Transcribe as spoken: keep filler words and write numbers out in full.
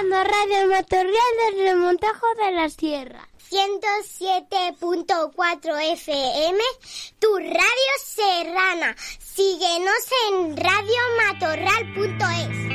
escuchando Radio Matorral del Remontajo de la Sierra. ciento siete punto cuatro F M, tu radio serrana. Síguenos en radio matorral punto es.